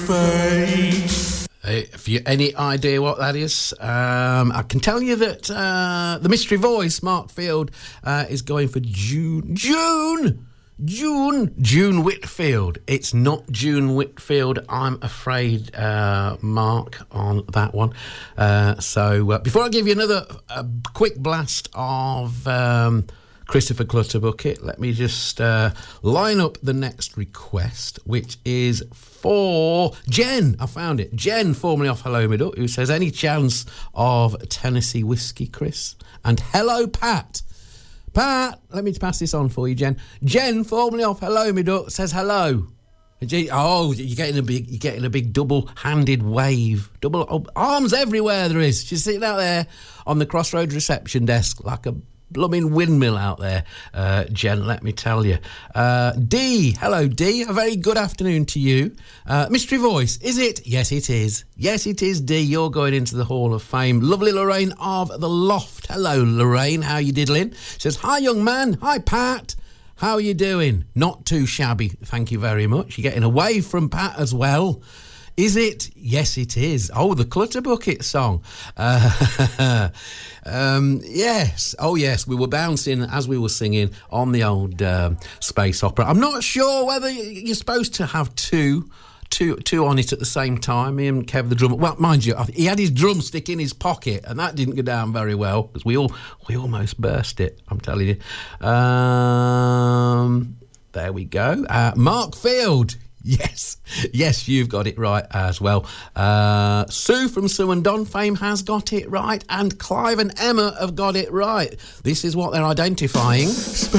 If you any idea what that is, I can tell you that the mystery voice, Mark Field, is going for June Whitfield. It's not June Whitfield, I'm afraid, Mark, on that one. So before I give you another quick blast of Christopher Clutterbucket, let me just line up the next request, which is for Jen. I found it. Jen, formerly off Hello Me Duck, who says, any chance of Tennessee whiskey, Chris? And hello, Pat. Pat, let me pass this on for you, Jen. Jen, formerly off Hello Me Duck, says hello. Oh, you're getting a big double-handed wave. Double arms everywhere there is. She's sitting out there on the Crossroads reception desk like a blooming windmill out there, Jen, let me tell you. Dee, hello Dee, a very good afternoon to you. Mystery voice, is it? Yes it is. Yes it is, Dee, you're going into the Hall of Fame. Lovely Lorraine of the Loft. Hello Lorraine, how you diddling? She says, hi young man, hi Pat. How are you doing? Not too shabby, thank you very much. You're getting away from Pat as well. Is it? Yes, it is. Oh, the Clutterbucket song. Yes. Oh, yes. We were bouncing as we were singing on the old space opera. I'm not sure whether you're supposed to have two on it at the same time. Me and Kev the drummer. Well, mind you, he had his drumstick in his pocket, and that didn't go down very well because we almost burst it. I'm telling you. There we go. Mark Field. Yes, you've got it right as well. Sue from Sue and Don fame has got it right, and Clive and Emma have got it right. This is what they're identifying.